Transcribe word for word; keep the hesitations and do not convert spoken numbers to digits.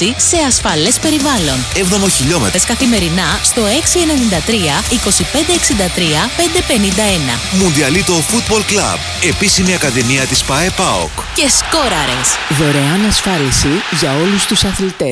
ασφάλιση σε ασφαλές περιβάλλον. έβδομο χιλιόμετρο. Πες καθημερινά στο έξι εννιά τρία είκοσι πέντε εξήντα τρία πεντακόσια πενήντα ένα. Μουντιαλίτο Football Club. Επίσημη ακαδημία της ΠΑΕ ΠΑΟΚ. Και σκόραρες! Δωρεάν ασφάλιση για όλους τους αθλητές.